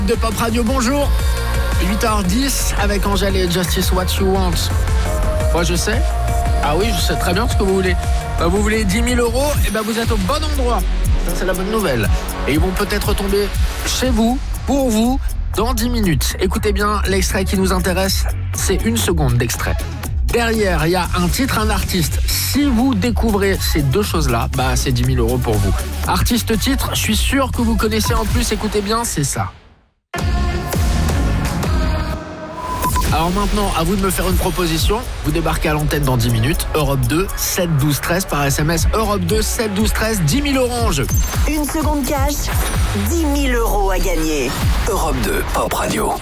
De Pop Radio, bonjour. 8h10 avec Angèle et Justice What You Want. Moi je sais. Ah oui, je sais très bien ce que vous voulez. Vous voulez 10 000 €, et vous êtes au bon endroit. Ça, c'est la bonne nouvelle. Et ils vont peut-être tomber chez vous, pour vous, dans 10 minutes. Écoutez bien, l'extrait qui nous intéresse, c'est 1 seconde d'extrait. Derrière, il y a un titre, un artiste. Si vous découvrez ces deux choses-là, c'est 10 000 € pour vous. Artiste, titre, je suis sûr que vous connaissez en plus. Écoutez bien, c'est ça. Alors maintenant, à vous de me faire une proposition. Vous débarquez à l'antenne dans 10 minutes. Europe 2, 7 12 13 par SMS. Europe 2, 7 12 13, 10 000 € en jeu. 1 seconde cash, 10 000 € à gagner. Europe 2, Pop Radio.